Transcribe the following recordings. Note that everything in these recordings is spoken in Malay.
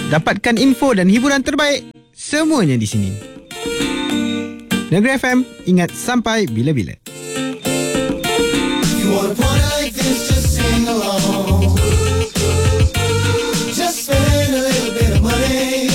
Dapatkan info dan hiburan terbaik semuanya di sini. Negeri FM, ingat sampai bila-bila. You wanna party like this, just sing along. Just spend a little bit of money.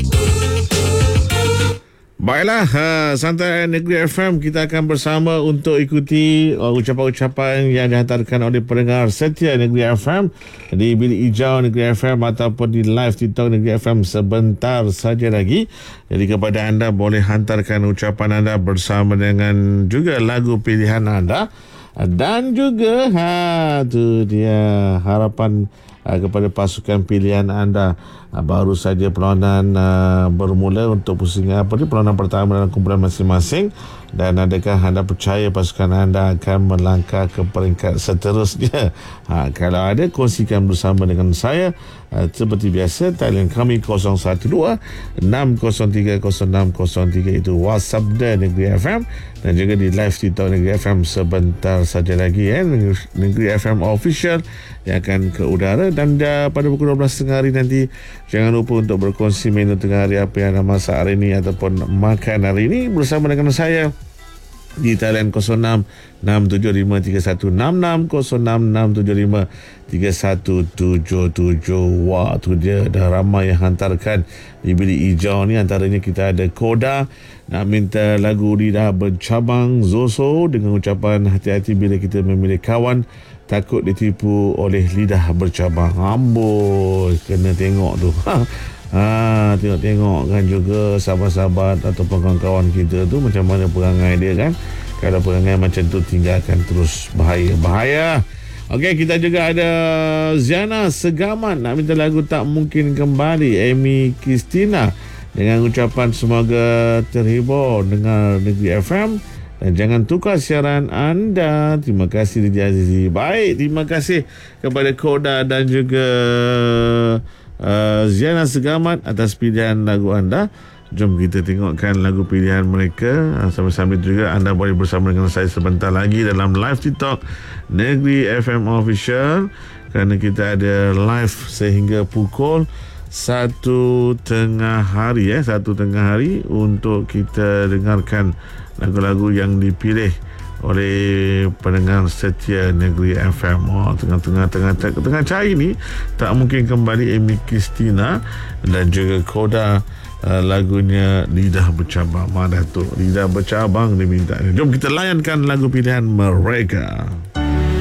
Baiklah, Santai Negeri FM, kita akan bersama untuk ikuti ucapan-ucapan yang dihantarkan oleh pendengar setia Negeri FM di Bilik Hijau Negeri FM ataupun di live TikTok Negeri FM sebentar saja lagi. Jadi kepada anda boleh hantarkan ucapan anda bersama dengan juga lagu pilihan anda. Dan juga tu dia harapan kepada pasukan pilihan anda. Baru saja perlawanan bermula untuk pusingan perlawanan pertama dalam kumpulan masing-masing, dan adakah anda percaya pasukan anda akan melangkah ke peringkat seterusnya? Kalau ada, kongsikan bersama dengan saya. Seperti biasa, talian kami 012-603-0603, itu WhatsApp Negeri FM, dan juga di live TikTok Negeri FM sebentar saja lagi Negeri FM Official yang akan ke udara. Dan pada pukul 12 tengah hari nanti, jangan lupa untuk berkongsi menu tengah hari apa yang anda masak hari ini ataupun makan hari ini bersama dengan saya di talian 06-675-3166, 06-675-3177. Wah, tu dia, dah ramai yang hantarkan di Bilik Hijau ni. Antaranya kita ada Koda nak minta lagu Lidah Bercabang Zoso dengan ucapan hati-hati bila kita memilih kawan, takut ditipu oleh lidah bercabang. Amboi, kena tengok tu. Tengok kan juga sahabat-sahabat ataupun kawan-kawan kita tu macam mana perangai dia kan. Kalau perangai macam tu, tinggalkan terus, bahaya. Okey, kita juga ada Ziana Segamat nak minta lagu Tak Mungkin Kembali, Amy Christina, dengan ucapan semoga terhibur dengar Negeri FM dan jangan tukar siaran anda. Terima kasih Didi Azizi. Baik, terima kasih kepada Koda dan juga Ziana Segamat atas pilihan lagu anda. Jom kita tengokkan lagu pilihan mereka. Sambil-sambil juga anda boleh bersama dengan saya sebentar lagi dalam live TikTok Negeri FM Official, kerana kita ada live sehingga pukul 1:30 hari untuk kita dengarkan lagu-lagu yang dipilih oleh pendengar setia Negeri FM. Tengah cari ni Tak Mungkin Kembali, Amy Christina, dan juga Koda lagunya Lidah Bercabang. Mana tu Lidah Bercabang diminta. Jom kita layankan lagu pilihan mereka.